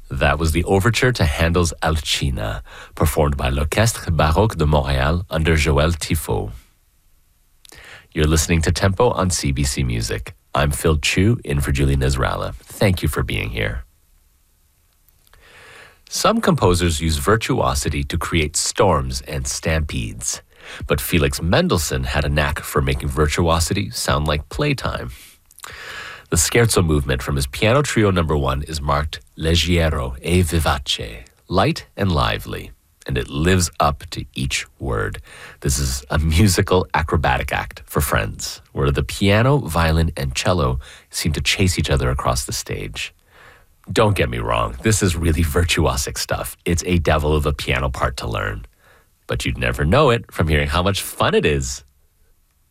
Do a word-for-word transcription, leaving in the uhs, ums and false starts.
That was the overture to Handel's Alcina, performed by l'Orchestre Baroque de Montréal under Joël Tifo. You're listening to Tempo on C B C Music. I'm Phil Chu, in for Julie Nezrala. Thank you for being here. Some composers use virtuosity to create storms and stampedes, but Felix Mendelssohn had a knack for making virtuosity sound like playtime. The scherzo movement from his piano trio number one is marked Leggiero e vivace, light and lively, and it lives up to each word. This is a musical acrobatic act for friends, where the piano, violin, and cello seem to chase each other across the stage. Don't get me wrong, this is really virtuosic stuff. It's a devil of a piano part to learn. But you'd never know it from hearing how much fun it is.